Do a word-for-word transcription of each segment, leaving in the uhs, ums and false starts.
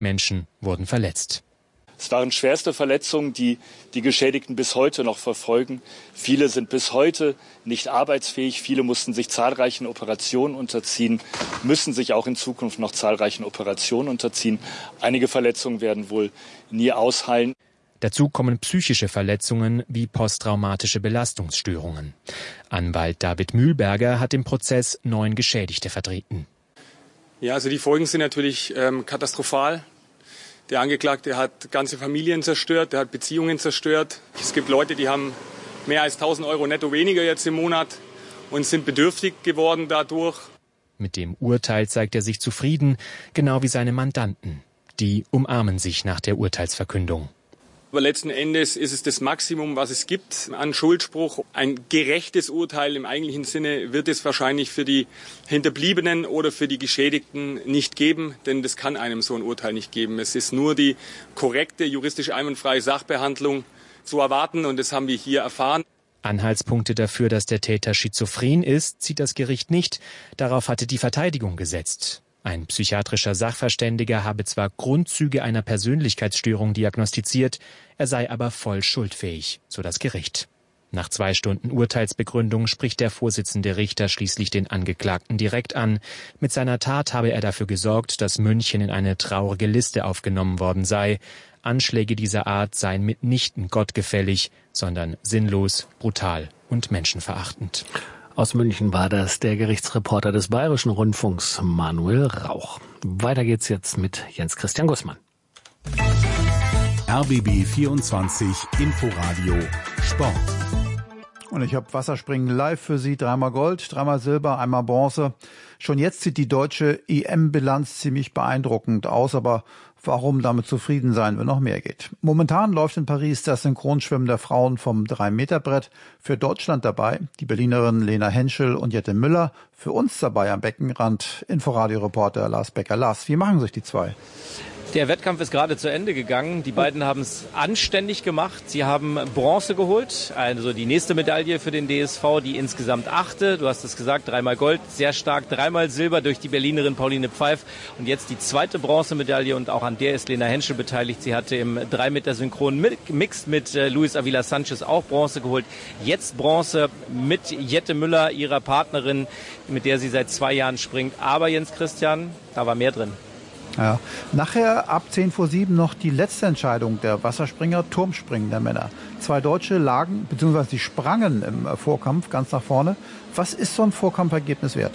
Menschen wurden verletzt. Es waren schwerste Verletzungen, die die Geschädigten bis heute noch verfolgen. Viele sind bis heute nicht arbeitsfähig. Viele mussten sich zahlreichen Operationen unterziehen, müssen sich auch in Zukunft noch zahlreichen Operationen unterziehen. Einige Verletzungen werden wohl nie ausheilen. Dazu kommen psychische Verletzungen wie posttraumatische Belastungsstörungen. Anwalt David Mühlberger hat im Prozess neun Geschädigte vertreten. Ja, also die Folgen sind natürlich ähm, katastrophal. Der Angeklagte hat ganze Familien zerstört, der hat Beziehungen zerstört. Es gibt Leute, die haben mehr als tausend Euro netto weniger jetzt im Monat und sind bedürftig geworden dadurch. Mit dem Urteil zeigt er sich zufrieden, genau wie seine Mandanten. Die umarmen sich nach der Urteilsverkündung. Aber letzten Endes ist es das Maximum, was es gibt an Schuldspruch. Ein gerechtes Urteil im eigentlichen Sinne wird es wahrscheinlich für die Hinterbliebenen oder für die Geschädigten nicht geben, denn das kann einem so ein Urteil nicht geben. Es ist nur die korrekte, juristisch einwandfreie Sachbehandlung zu erwarten und das haben wir hier erfahren. Anhaltspunkte dafür, dass der Täter schizophren ist, zieht das Gericht nicht. Darauf hatte die Verteidigung gesetzt. Ein psychiatrischer Sachverständiger habe zwar Grundzüge einer Persönlichkeitsstörung diagnostiziert, er sei aber voll schuldfähig, so das Gericht. Nach zwei Stunden Urteilsbegründung spricht der Vorsitzende Richter schließlich den Angeklagten direkt an. Mit seiner Tat habe er dafür gesorgt, dass München in eine traurige Liste aufgenommen worden sei. Anschläge dieser Art seien mitnichten gottgefällig, sondern sinnlos, brutal und menschenverachtend. Aus München war das der Gerichtsreporter des Bayerischen Rundfunks, Manuel Rauch. Weiter geht's jetzt mit Jens Christian Gussmann. R B B vierundzwanzig Inforadio Sport. Und ich habe Wasserspringen live für Sie. Dreimal Gold, dreimal Silber, einmal Bronze. Schon jetzt sieht die deutsche E M-Bilanz ziemlich beeindruckend aus, aber warum damit zufrieden sein, wenn noch mehr geht? Momentan läuft in Paris das Synchronschwimmen der Frauen vom drei Meter Brett. Für Deutschland dabei die Berlinerinnen Lena Henschel und Jette Müller. Für uns dabei am Beckenrand Inforadio-Reporter Lars Becker. Lars, wie machen sich die zwei? Der Wettkampf ist gerade zu Ende gegangen. Die beiden haben es anständig gemacht. Sie haben Bronze geholt, also die nächste Medaille für den D S V, die insgesamt achte. Du hast es gesagt, dreimal Gold, sehr stark, dreimal Silber durch die Berlinerin Pauline Pfeif. Und jetzt die zweite Bronzemedaille und auch an der ist Lena Henschel beteiligt. Sie hatte im drei Meter Synchron Mixed mit äh, Luis Avila Sanchez auch Bronze geholt. Jetzt Bronze mit Jette Müller, ihrer Partnerin, mit der sie seit zwei Jahren springt. Aber Jens Christian, da war mehr drin. Ja. Nachher ab zehn vor sieben noch die letzte Entscheidung der Wasserspringer, Turmspringen der Männer. Zwei Deutsche lagen, beziehungsweise sie sprangen im Vorkampf ganz nach vorne. Was ist so ein Vorkampfergebnis wert?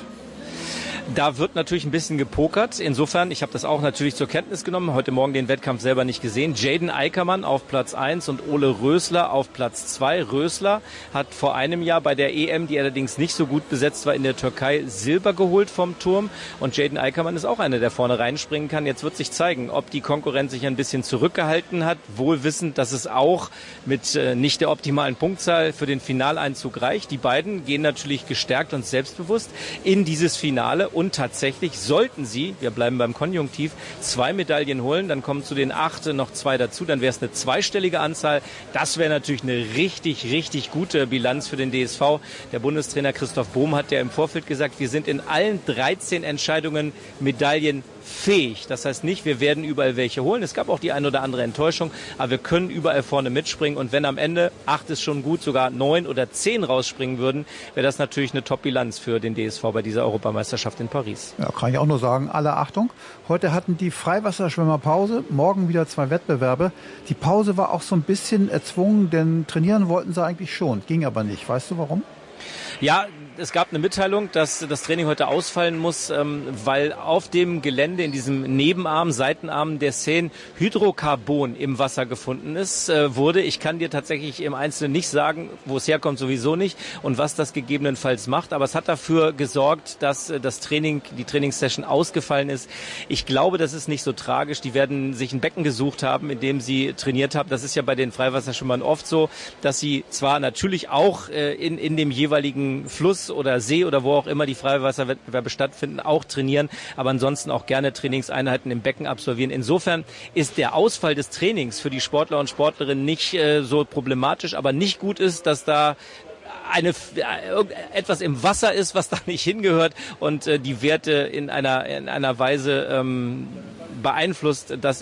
Da wird natürlich ein bisschen gepokert. Insofern, ich habe das auch natürlich zur Kenntnis genommen, heute Morgen den Wettkampf selber nicht gesehen. Jaden Eickermann auf Platz eins und Ole Rösler auf Platz zwei. Rösler hat vor einem Jahr bei der E M, die allerdings nicht so gut besetzt war, in der Türkei Silber geholt vom Turm. Und Jaden Eickermann ist auch einer, der vorne reinspringen kann. Jetzt wird sich zeigen, ob die Konkurrenz sich ein bisschen zurückgehalten hat, wohl wissend, dass es auch mit äh, nicht der optimalen Punktzahl für den Finaleinzug reicht. Die beiden gehen natürlich gestärkt und selbstbewusst in dieses Finale. Und tatsächlich sollten sie, wir bleiben beim Konjunktiv, zwei Medaillen holen, dann kommen zu den acht noch zwei dazu, dann wäre es eine zweistellige Anzahl. Das wäre natürlich eine richtig, richtig gute Bilanz für den D S V. Der Bundestrainer Christoph Bohm hat ja im Vorfeld gesagt, wir sind in allen dreizehn Entscheidungen medaillenfähig. Das heißt nicht, wir werden überall welche holen. Es gab auch die ein oder andere Enttäuschung, aber wir können überall vorne mitspringen. Und wenn am Ende acht ist schon gut, sogar neun oder zehn rausspringen würden, wäre das natürlich eine Top-Bilanz für den D S V bei dieser Europameisterschaft in Paris. Ja, kann ich auch nur sagen, alle Achtung. Heute hatten die Freiwasserschwimmer Pause, morgen wieder zwei Wettbewerbe. Die Pause war auch so ein bisschen erzwungen, denn trainieren wollten sie eigentlich schon, ging aber nicht. Weißt du warum? Ja, es gab eine Mitteilung, dass das Training heute ausfallen muss, ähm, weil auf dem Gelände in diesem Nebenarm, Seitenarm der Seine Hydrocarbon im Wasser gefunden ist, äh, wurde. Ich kann dir tatsächlich im Einzelnen nicht sagen, wo es herkommt, sowieso nicht und was das gegebenenfalls macht. Aber es hat dafür gesorgt, dass äh, das Training, die Trainingssession ausgefallen ist. Ich glaube, das ist nicht so tragisch. Die werden sich ein Becken gesucht haben, in dem sie trainiert haben. Das ist ja bei den Freiwasserschwimmern oft so, dass sie zwar natürlich auch äh, in, in dem jeweiligen Fluss oder See oder wo auch immer die Freiwasserwettbewerbe stattfinden, auch trainieren, aber ansonsten auch gerne Trainingseinheiten im Becken absolvieren. Insofern ist der Ausfall des Trainings für die Sportler und Sportlerinnen nicht äh, so problematisch, aber nicht gut ist, dass da eine etwas im Wasser ist, was da nicht hingehört und äh, die Werte in einer in einer Weise ähm, beeinflusst, dass